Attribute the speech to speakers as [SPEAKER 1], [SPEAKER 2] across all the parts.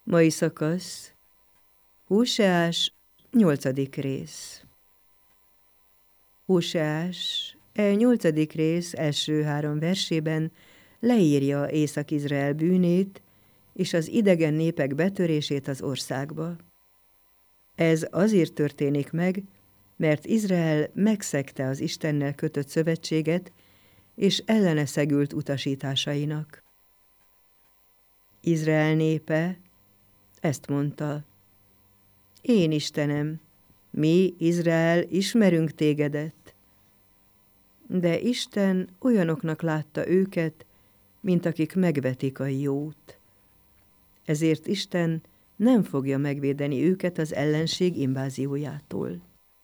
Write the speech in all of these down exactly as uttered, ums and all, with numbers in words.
[SPEAKER 1] Mai szakasz, Hóseás, nyolcadik rész. Hóseás e nyolcadik rész első három versében leírja Észak-Izrael bűnét és az idegen népek betörését az országba. Ez azért történik meg, mert Izrael megszegte az Istennel kötött szövetséget, és ellene szegült utasításainak. Izrael népe ezt mondta: Én Istenem, mi, Izrael, ismerünk tégedet. De Isten olyanoknak látta őket, mint akik megvetik a jót. Ezért Isten nem fogja megvédeni őket az ellenség inváziójától.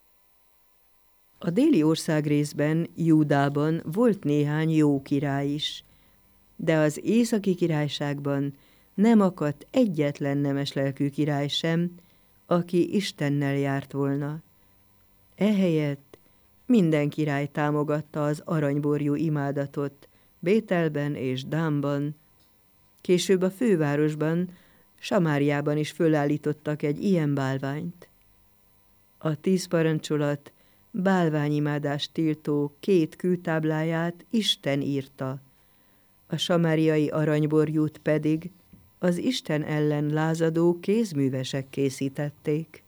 [SPEAKER 1] A déli országrészben, Júdában volt néhány jó király is, de az északi királyságban nem akadt egyetlen nemes lelkű király sem, aki Istennel járt volna. Ehelyett minden király támogatta az aranyborjú imádatot Bételben és Dánban. Később a fővárosban, Samáriában is fölállítottak egy ilyen bálványt. A tíz parancsolat bálványimádást tiltó két kőtábláját Isten írta, a samáriai aranyborjút pedig az Isten ellen lázadó kézművesek készítették.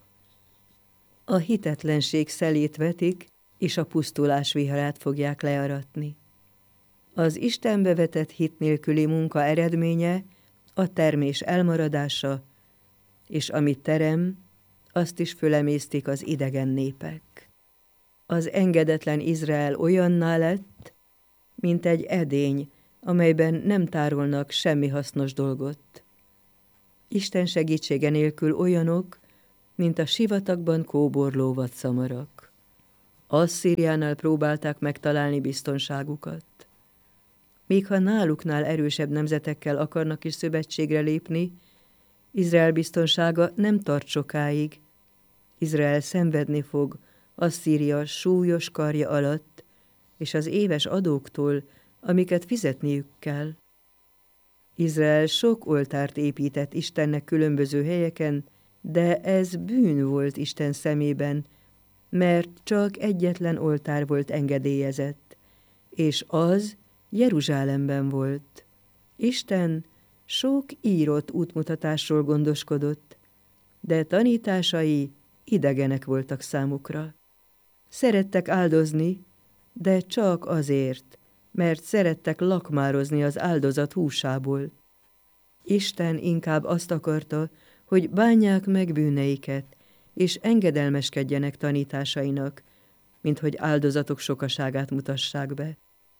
[SPEAKER 1] A hitetlenség szelét vetik, és a pusztulás viharát fogják learatni. Az Istenbe vetett hit nélküli munka eredménye a termés elmaradása, és amit terem, azt is fölemésztik az idegen népek. Az engedetlen Izrael olyanná lett, mint egy edény, amelyben nem tárolnak semmi hasznos dolgot. Isten segítsége nélkül olyanok, mint a sivatagban kóborló vadszamarak. Asszíriánál próbálták megtalálni biztonságukat. Még ha náluknál erősebb nemzetekkel akarnak is szövetségre lépni, Izrael biztonsága nem tart sokáig. Izrael szenvedni fog Asszíria súlyos karja alatt, és az éves adóktól, amiket fizetniük kell. Izrael sok oltárt épített Istennek különböző helyeken, de ez bűn volt Isten szemében, mert csak egyetlen oltár volt engedélyezett, és az Jeruzsálemben volt. Isten sok írott útmutatásról gondoskodott, de tanításai idegenek voltak számukra. Szerettek áldozni, de csak azért, mert szerettek lakmározni az áldozat húsából. Isten inkább azt akarta, hogy bánják meg bűneiket, és engedelmeskedjenek tanításainak, mint hogy áldozatok sokaságát mutassák be.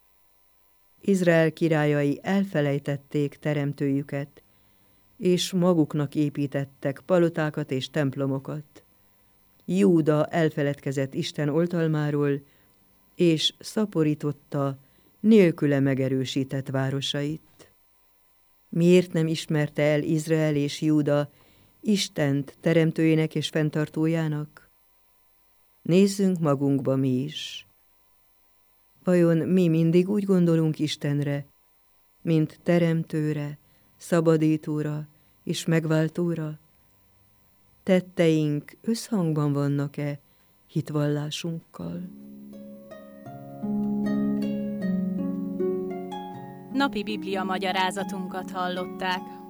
[SPEAKER 1] Izrael királyai elfelejtették teremtőjüket, és maguknak építettek palotákat és templomokat. Júda elfeledkezett Isten oltalmáról, és szaporította nélküle megerősített városait. Miért nem ismerte el Izrael és Júda Istent teremtőjének és fenntartójának? Nézzünk magunkba mi is. Vajon mi mindig úgy gondolunk Istenre, mint teremtőre, szabadítóra és megváltóra? Tetteink összhangban vannak-e hitvallásunkkal?
[SPEAKER 2] Napi Biblia magyarázatunkat hallották.